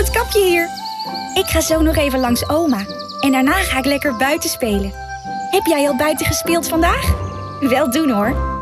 Roodkapje hier. Ik ga zo nog even langs oma. En daarna ga ik lekker buiten spelen. Heb jij al buiten gespeeld vandaag? Wel doen hoor.